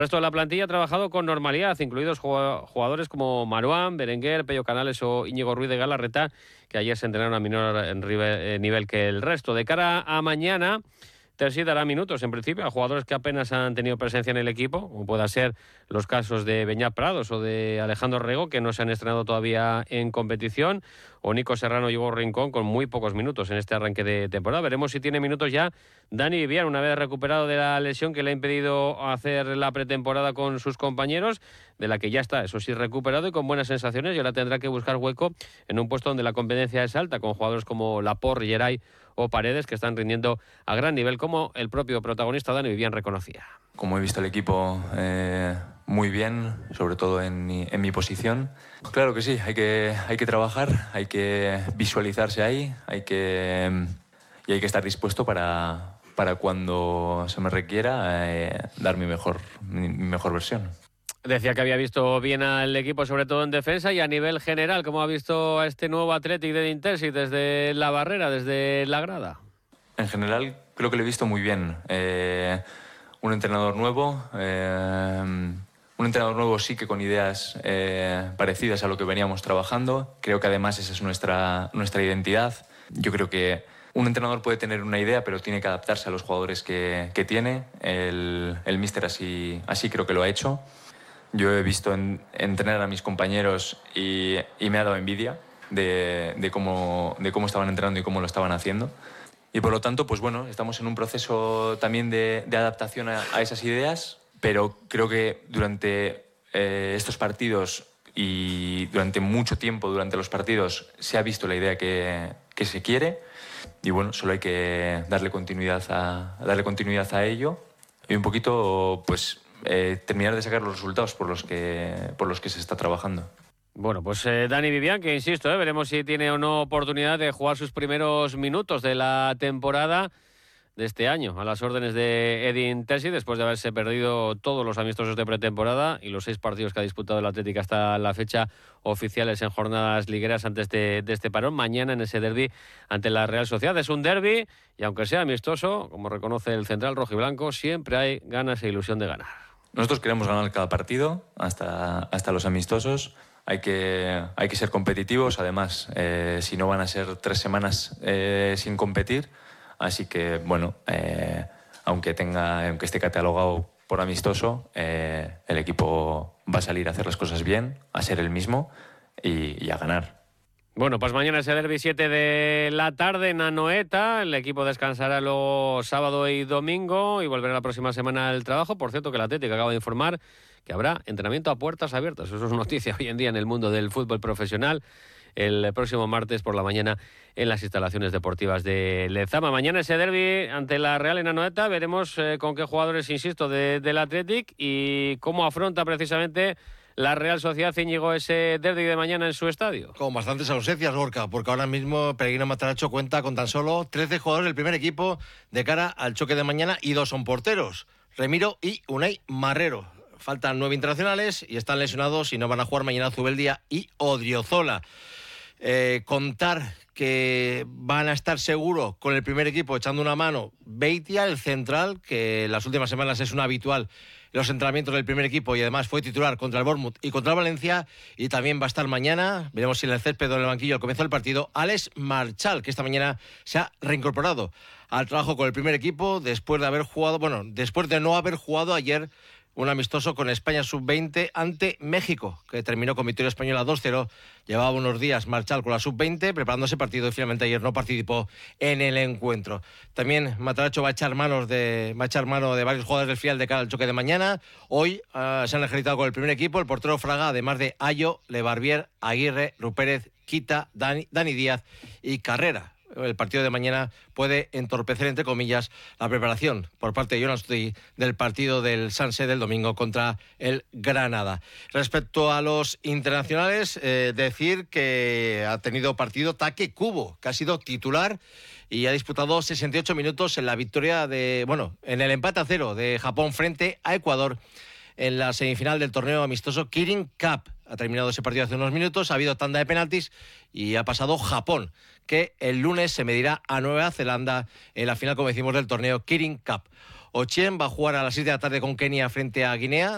El resto de la plantilla ha trabajado con normalidad, incluidos jugadores como Marouane, Berenguer, Pello Canales o Íñigo Ruiz de Galarreta, que ayer se entrenaron a menor nivel que el resto. De cara a mañana, Terzi dará minutos, en principio, a jugadores que apenas han tenido presencia en el equipo, como pueda ser los casos de Beñat Prados o de Alejandro Rego, que no se han estrenado todavía en competición, o Nico Serrano y Hugo Rincón, con muy pocos minutos en este arranque de temporada. Veremos si tiene minutos ya Dani Vivian, una vez recuperado de la lesión que le ha impedido hacer la pretemporada con sus compañeros, de la que ya está, eso sí, recuperado y con buenas sensaciones, y ahora tendrá que buscar hueco en un puesto donde la competencia es alta, con jugadores como Laporte, Geray o Paredes, que están rindiendo a gran nivel, como el propio protagonista Dani Vivian reconocía. Como he visto el equipo muy bien, sobre todo en mi posición. Claro que sí, hay que trabajar, hay que visualizarse ahí, hay que estar dispuesto para cuando se me requiera dar mi mejor versión. Decía que había visto bien al equipo, sobre todo en defensa, y a nivel general, ¿cómo ha visto a este nuevo Athletic de Intersi desde la barrera, desde la grada? En general creo que lo he visto muy bien. Un entrenador nuevo, sí que con ideas parecidas a lo que veníamos trabajando. Creo que además esa es nuestra identidad. Yo creo que un entrenador puede tener una idea, pero tiene que adaptarse a los jugadores que tiene. El míster así creo que lo ha hecho. Yo he visto entrenar a mis compañeros y me ha dado envidia de cómo estaban entrenando y cómo lo estaban haciendo. Y por lo tanto, pues bueno, estamos en un proceso también de adaptación a esas ideas, pero creo que durante estos partidos y durante mucho tiempo durante los partidos se ha visto la idea que se quiere, y bueno, solo hay que darle continuidad a ello y un poquito pues terminar de sacar los resultados por los que se está trabajando. Bueno, pues Dani Vivian, que insisto, veremos si tiene o no oportunidad de jugar sus primeros minutos de la temporada de este año, a las órdenes de Edin Terzi, después de haberse perdido todos los amistosos de pretemporada y los 6 partidos que ha disputado el Atlético hasta la fecha, oficiales en jornadas ligueras antes de este parón. Mañana en ese derbi ante la Real Sociedad. Es un derbi y aunque sea amistoso, como reconoce el central rojiblanco, siempre hay ganas e ilusión de ganar. Nosotros queremos ganar cada partido, hasta los amistosos. Hay que ser competitivos, además, si no van a ser 3 semanas sin competir. Así que, bueno, aunque esté catalogado por amistoso, el equipo va a salir a hacer las cosas bien, a ser el mismo y a ganar. Bueno, pues mañana ese derbi 7 de la tarde en Anoeta. El equipo descansará los sábado y domingo y volverá la próxima semana al trabajo. Por cierto, que el Atlético acaba de informar que habrá entrenamiento a puertas abiertas. Eso es noticia hoy en día en el mundo del fútbol profesional. El próximo martes por la mañana en las instalaciones deportivas de Lezama. Mañana ese derbi ante la Real en Anoeta. Veremos con qué jugadores, insisto, del Athletic y cómo afronta precisamente la Real Sociedad, Íñigo, ese derbi de mañana en su estadio. Con bastantes ausencias, Gorka, porque ahora mismo Peregrino Matarazzo cuenta con tan solo 13 jugadores del primer equipo de cara al choque de mañana y 2 son porteros, Remiro y Unai Marrero. Faltan 9 internacionales y están lesionados y no van a jugar mañana Zubeldia y Odriozola. Contar que van a estar seguros con el primer equipo echando una mano Beitia, el central, que en las últimas semanas es un habitual en los entrenamientos del primer equipo y además fue titular contra el Bournemouth y contra el Valencia, y también va a estar mañana, veremos si en el césped o en el banquillo al comienzo del partido, Alex Marchal, que esta mañana se ha reincorporado al trabajo con el primer equipo después de no haber jugado ayer un amistoso con España sub-20 ante México, que terminó con victoria española 2-0. Llevaba unos días Marchal con la sub-20 preparando ese partido y finalmente ayer no participó en el encuentro. También Matarazzo va a echar mano de varios jugadores del filial de cara al choque de mañana. Hoy se han ejercitado con el primer equipo el portero Fraga, además de Ayo, Lebarbier, Aguirre, Rupérez, Quita, Dani Díaz y Carrera. El partido de mañana puede entorpecer, entre comillas, la preparación por parte de Jonas Tui del partido del Sanse del domingo contra el Granada. Respecto a los internacionales, decir que ha tenido partido Take Kubo, que ha sido titular y ha disputado 68 minutos en la victoria en el empate a 0 de Japón frente a Ecuador en la semifinal del torneo amistoso Kirin Cup. Ha terminado ese partido hace unos minutos, ha habido tanda de penaltis y ha pasado Japón, que el lunes se medirá a Nueva Zelanda en la final, como decimos, del torneo Kirin Cup. Ochien va a jugar a las 6 de la tarde con Kenia frente a Guinea.